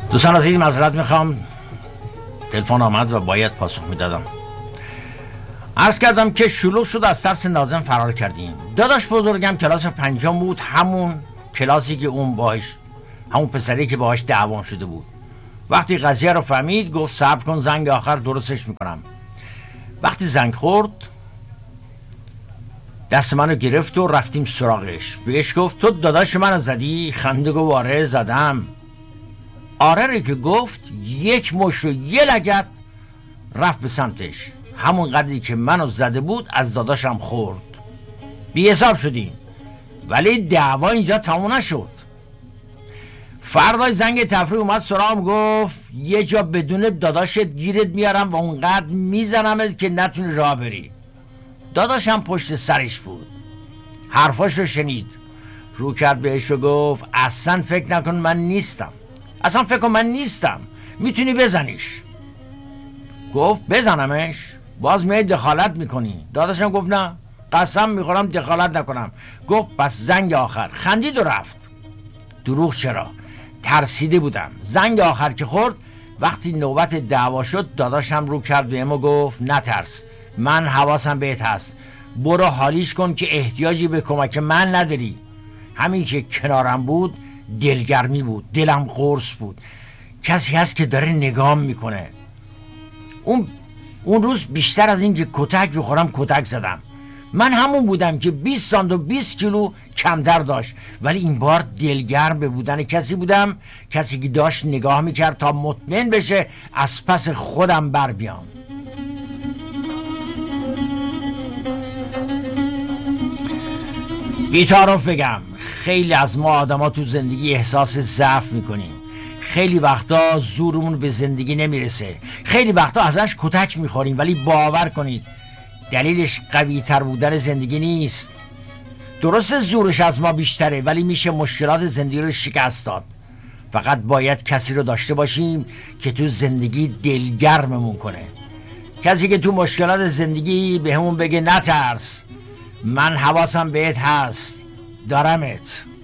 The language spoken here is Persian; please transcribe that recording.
دوستان عزیز معذرت میخوام، تلفن آمد و باید پاسخ میدادم. عرض کردم که شلوغ شد، از ترس ناظم فرار کردیم. داداش بزرگم کلاس 5 بود، همون کلاسی که اون باهاش، همون پسری که باهاش دعوام شده بود. وقتی قضیه رو فهمید گفت صبر کن، زنگ آخر درستش میکنم. وقتی زنگ خورد دست منو گرفت و رفتیم سراغش. بهش گفت تو داداش منو زدی؟ خنده گفت آره زدم. آره رو که گفت یک مشت و یه لگد رفت به سمتش. همون قدری که منو زده بود از داداشم خورد. بی حساب شدیم، ولی دعوا اینجا تموم نشد. فردای زنگ تفریح اومد سراغم، گفت یه جا بدون داداشت گیرت میارم و اونقدر میزنمت که نتونی راه بری. داداشم پشت سرش بود، حرفاش رو شنید، رو کرد بهش و گفت اصلا فکر نکن من نیستم، اصلا فکر کن من نیستم، میتونی بزنیش. گفت بزنمش؟ باز میای دخالت میکنی. داداشم گفت نه، قسم میخورم دخالت نکنم. گفت پس زنگ آخر. خندید و رفت. دروغ چرا؟ ترسیده بودم. زنگ آخر که خورد، وقتی نوبت دعوا شد، داداشم رو کرد بهم و گفت نترس، من حواسم بهت هست، برو حالیش کن که احتیاجی به کمک من نداری. همین که کنارم بود دلگرمی بود، دلم قرص بود. کسی هست که داره نگام میکنه. اون روز بیشتر از این که کتک بخورم کتک زدم. من همون بودم که 20 سانت و 20 کیلو کمتر داشت، ولی این بار دلگرم به بودن کسی بودم، کسی که داشت نگاه میکرد تا مطمئن بشه از پس خودم بر بیام. بی‌تعارف بگم، خیلی از ما آدما تو زندگی احساس ضعف میکنیم. خیلی وقتا زورمون به زندگی نمیرسه، خیلی وقتا ازش کتک میخوریم، ولی باور کنید دلیلش قوی تر بودن زندگی نیست. درسته زورش از ما بیشتره، ولی میشه مشکلات زندگی رو شکست داد. فقط باید کسی رو داشته باشیم که تو زندگی دلگرممون کنه، کسی که تو مشکلات زندگی به همون بگه نترس، من حواسم بهت هست، دارمت.